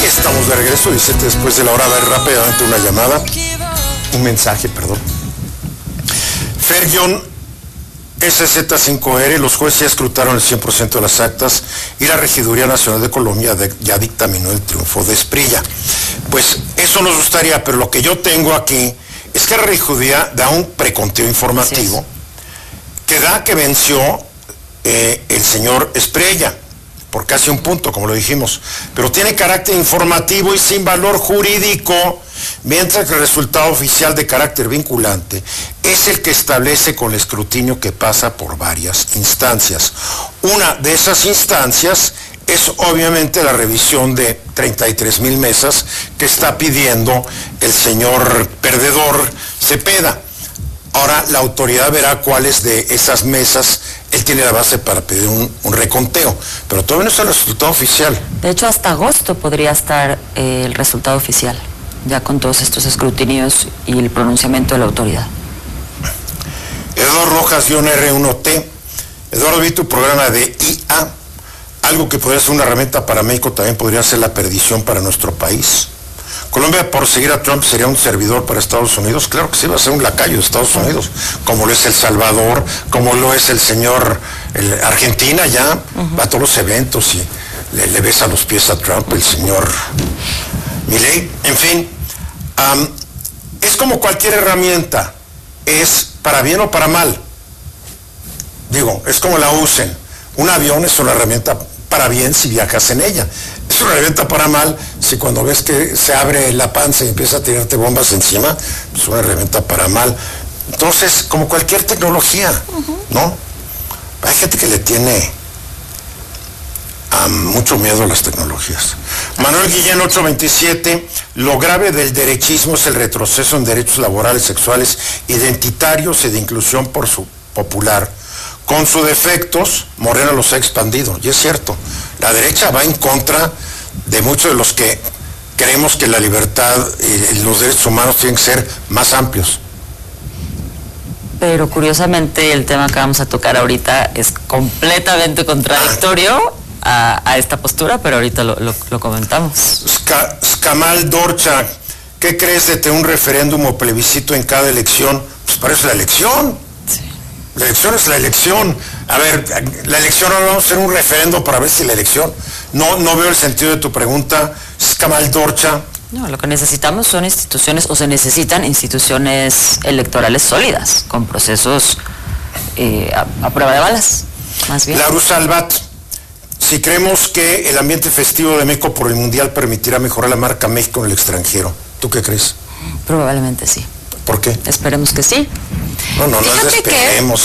Y estamos de regreso, Vicente, después de la hora. A ver, rápidamente una llamada. Un mensaje, perdón. Fer-SZ5R, los jueces ya escrutaron el 100% de las actas y la Regiduría Nacional de Colombia ya dictaminó el triunfo de Espriella. Pues eso nos gustaría, pero lo que yo tengo aquí es que la Regiduría da un preconteo informativo que da que venció el señor Espriella por casi un punto, como lo dijimos, pero tiene carácter informativo y sin valor jurídico, mientras que el resultado oficial de carácter vinculante es el que establece con el escrutinio que pasa por varias instancias. Una de esas instancias es obviamente la revisión de 33,000 mesas que está pidiendo el señor perdedor Cepeda. Ahora la autoridad verá cuáles de esas mesas él tiene la base para pedir un reconteo, pero todavía no está el resultado oficial. De hecho, hasta agosto podría estar el resultado oficial, ya con todos estos escrutinios y el pronunciamiento de la autoridad. Eduardo Rojas-R1T. Eduardo, vi tu programa de IA. Algo que podría ser una herramienta para México también podría ser la perdición para nuestro país. Colombia, por seguir a Trump, sería un servidor para Estados Unidos. Claro que sí, va a ser un lacayo de Estados Unidos, como lo es El Salvador, como lo es el señor Argentina, ya va a todos los eventos y le besa los pies a Trump, el señor Milei. En fin, es como cualquier herramienta, es para bien o para mal. Digo, es como la usen. Un avión es una herramienta para bien si viajas en ella. Es una herramienta para mal si cuando ves que se abre la panza y empieza a tirarte bombas encima, es una herramienta para mal. Entonces, como cualquier tecnología, ¿no? Hay gente que le tiene mucho miedo a las tecnologías. Manuel Guillén 827, lo grave del derechismo es el retroceso en derechos laborales, sexuales, identitarios y de inclusión por su popular. Con sus defectos, Morena los ha expandido, y es cierto, la derecha va en contra de muchos de los que creemos que la libertad y los derechos humanos tienen que ser más amplios. Pero curiosamente el tema que vamos a tocar ahorita es completamente contradictorio a esta postura, pero ahorita lo comentamos. Skamal Dorcha, ¿qué crees de tener un referéndum o plebiscito en cada elección? Pues para eso es la elección. La elección es la elección. A ver, la elección ahora vamos a hacer un referendo para ver si la elección. No veo el sentido de tu pregunta, Skamal Dorcha. No, lo que necesitamos son instituciones, o se necesitan instituciones electorales sólidas, con procesos a prueba de balas, más bien. Laru Salvat, si creemos que el ambiente festivo de México por el Mundial permitirá mejorar la marca México en el extranjero, ¿tú qué crees? Probablemente sí. ¿Por qué? Esperemos que sí. No esperemos.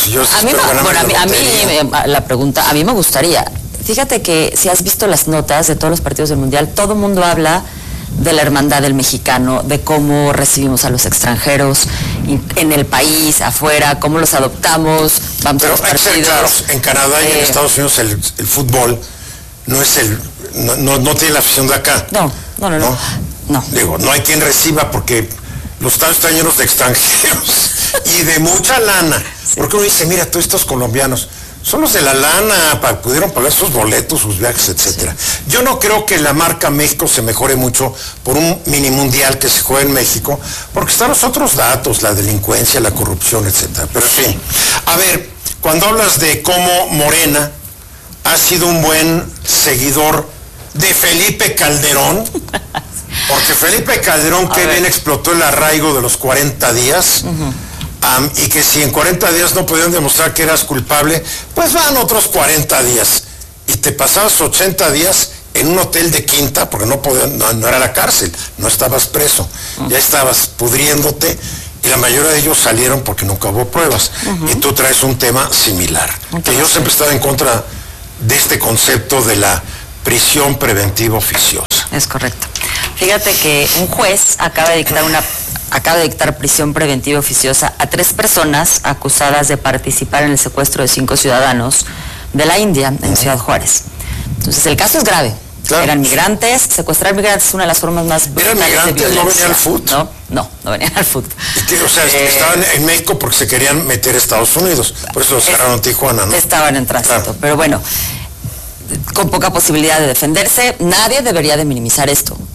La pregunta, a mí me gustaría. Fíjate que si has visto las notas de todos los partidos del Mundial, todo el mundo habla de la hermandad del mexicano, de cómo recibimos a los extranjeros en el país, afuera, cómo los adoptamos, vamos a los partidos. Pero hay que ser claros, en Canadá y en Estados Unidos el fútbol no es no tiene la afición de acá. No. Digo, no hay quien reciba porque los estadios están llenos de extranjeros y de mucha lana. Porque uno dice, mira, todos estos colombianos son los de la lana, pudieron pagar sus boletos, sus viajes, etcétera. Yo no creo que la marca México se mejore mucho por un mini mundial que se juega en México, porque están los otros datos, la delincuencia, la corrupción, etcétera. Pero sí, a ver, cuando hablas de cómo Morena ha sido un buen seguidor de Felipe Calderón, porque Felipe Calderón, que bien explotó el arraigo de los 40 días, y que si en 40 días no podían demostrar que eras culpable, pues van otros 40 días. Y te pasabas 80 días en un hotel de quinta, porque no era la cárcel, no estabas preso, ya estabas pudriéndote, y la mayoría de ellos salieron porque nunca hubo pruebas. Y tú traes un tema similar. Que yo siempre he estado en contra de este concepto de la prisión preventiva oficiosa. Es correcto. Fíjate que un juez acaba de dictar prisión preventiva oficiosa a 3 personas acusadas de participar en el secuestro de 5 ciudadanos de la India en Ciudad Juárez. Entonces el caso es grave. Claro. Eran migrantes, secuestrar migrantes es una de las formas más brutales de violencia. ¿Eran migrantes? ¿No venían al fútbol? No venían al fútbol. O sea, estaban en México porque se querían meter a Estados Unidos, por eso los cerraron en Tijuana, ¿no? Estaban en tránsito, pero bueno, con poca posibilidad de defenderse. Nadie debería de minimizar esto.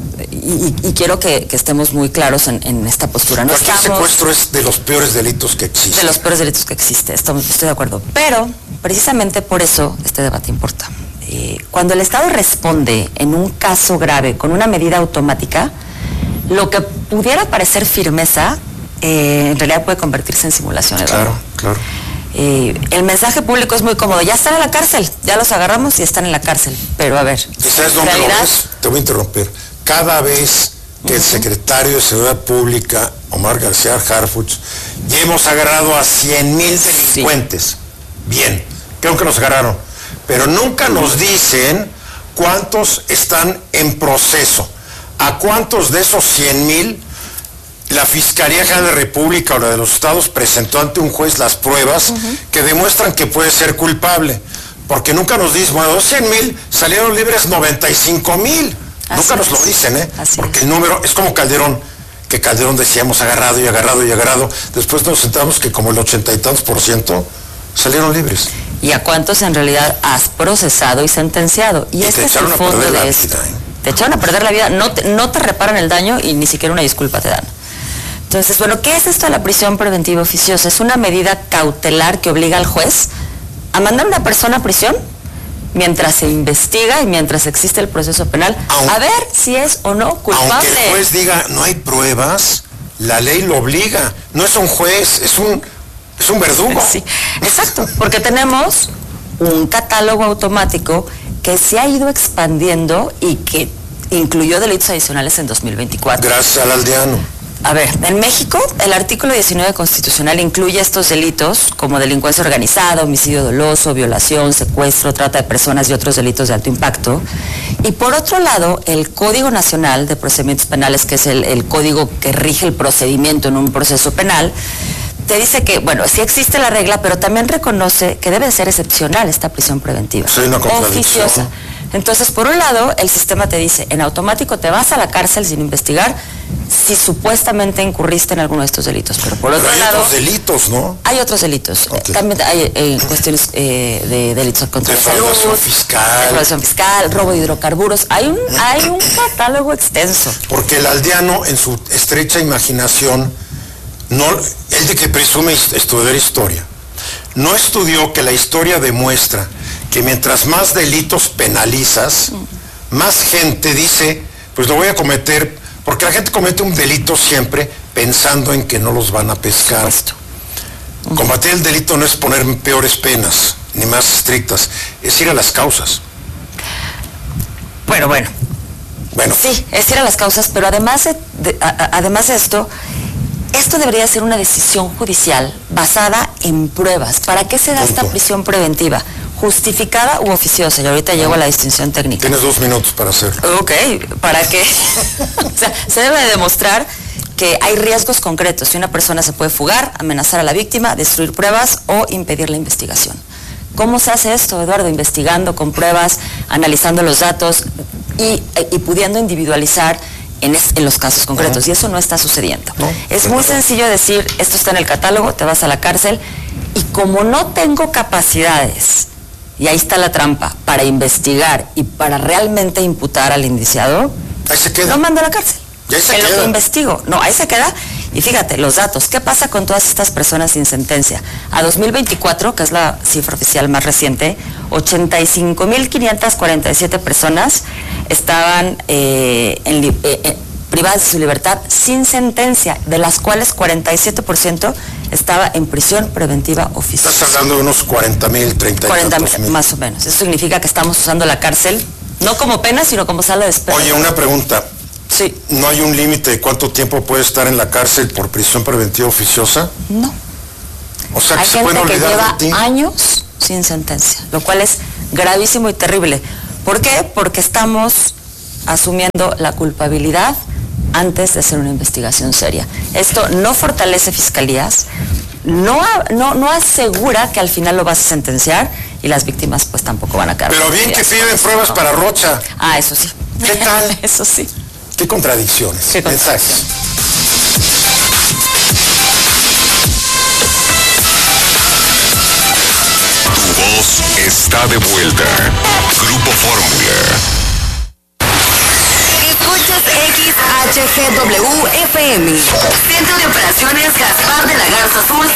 y quiero que estemos muy claros en esta postura. No Cualquier secuestro es de los peores delitos que existen. De los peores delitos que existen, estoy de acuerdo. Pero, precisamente por eso, este debate importa. Cuando el Estado responde en un caso grave con una medida automática, lo que pudiera parecer firmeza, en realidad puede convertirse en simulación, Eduardo. Claro. El mensaje público es muy cómodo. Ya están en la cárcel, ya los agarramos y están en la cárcel. Pero a ver, ¿sabes dónde lo ves? Te voy a interrumpir. Cada vez que el secretario de Seguridad Pública, Omar García Harfuch, ya hemos agarrado a 100,000 delincuentes. Sí. Bien, creo que nos agarraron. Pero nunca nos dicen cuántos están en proceso. ¿A cuántos de esos 100,000 la Fiscalía General de la República o la de los estados presentó ante un juez las pruebas que demuestran que puede ser culpable? Porque nunca nos dicen, bueno, 100,000 salieron libres 95,000. Nunca nos lo dicen, porque el número es como Calderón, que Calderón decíamos agarrado y agarrado y agarrado. Después nos sentamos que como el 80 y tantos % salieron libres. ¿Y a cuántos en realidad has procesado y sentenciado? Y este es el fondo de esto. Te echaron a perder la vida, no te reparan el daño y ni siquiera una disculpa te dan. Entonces, bueno, ¿qué es esto de la prisión preventiva oficiosa? Es una medida cautelar que obliga al juez a mandar a una persona a prisión mientras se investiga y mientras existe el proceso penal, a ver si es o no culpable. Aunque el juez diga, no hay pruebas, la ley lo obliga. No es un juez, es un verdugo. Sí, exacto, porque tenemos un catálogo automático que se ha ido expandiendo y que incluyó delitos adicionales en 2024. Gracias al aldeano. A ver, en México el artículo 19 constitucional incluye estos delitos como delincuencia organizada, homicidio doloso, violación, secuestro, trata de personas y otros delitos de alto impacto. Y por otro lado, el Código Nacional de Procedimientos Penales, que es el código que rige el procedimiento en un proceso penal, te dice que, bueno, sí existe la regla, pero también reconoce que debe ser excepcional esta prisión preventiva. Sí, una contradicción. Oficiosa. Entonces, por un lado, el sistema te dice, en automático te vas a la cárcel sin investigar si supuestamente incurriste en alguno de estos delitos. Pero por otro lado... hay otros delitos, ¿no? Hay otros delitos. Okay. También hay cuestiones de delitos contra la salud. Defraudación fiscal, robo de hidrocarburos. Hay un catálogo extenso. Porque el aldeano, en su estrecha imaginación, él de que presume estudiar historia, no estudió que la historia demuestra que mientras más delitos penalizas, más gente dice, pues lo voy a cometer, porque la gente comete un delito siempre pensando en que no los van a pescar. Combatir el delito no es poner peores penas, ni más estrictas, es ir a las causas. Bueno. Sí, es ir a las causas, pero además de esto debería ser una decisión judicial basada en pruebas. ¿Para qué se da esta prisión preventiva? ¿Justificada u oficiosa? Y ahorita llego a la distinción técnica. Tienes 2 minutos para hacerlo. Ok, ¿para qué? O sea, se debe de demostrar que hay riesgos concretos. Si una persona se puede fugar, amenazar a la víctima, destruir pruebas o impedir la investigación. ¿Cómo se hace esto, Eduardo? Investigando con pruebas, analizando los datos y pudiendo individualizar en los casos concretos, y eso no está sucediendo. Es muy sencillo decir, esto está en el catálogo, te vas a la cárcel, y como no tengo capacidades, y ahí está la trampa, para investigar y para realmente imputar al indiciado, ahí se queda. No mando a la cárcel. Y ahí se en queda. Lo que investigo. No, ahí se queda. Y fíjate, los datos, ¿qué pasa con todas estas personas sin sentencia? A 2024, que es la cifra oficial más reciente, 85,547 personas estaban privadas de su libertad sin sentencia, de las cuales 47% estaba en prisión preventiva oficiosa. Estás hablando de unos 40,000, 40,000, más o menos. Eso significa que estamos usando la cárcel, no como pena, sino como sala de espera. Oye, una pregunta. Sí. ¿No hay un límite de cuánto tiempo puede estar en la cárcel por prisión preventiva oficiosa? No. O sea, hay que se pueden olvidar de ti. Hay gente que lleva años sin sentencia, lo cual es gravísimo y terrible. ¿Por qué? Porque estamos asumiendo la culpabilidad antes de hacer una investigación seria. Esto no fortalece fiscalías, no asegura que al final lo vas a sentenciar y las víctimas pues tampoco van a quedar. Pero bien que piden pruebas para Rocha. Ah, eso sí. ¿Qué tal? Eso sí. Qué contradicciones. Qué contradicciones. Tu voz está de vuelta. Grupo Fórmula. Escuchas HGW FM. Centro de Operaciones Gaspar de la Garza Azul.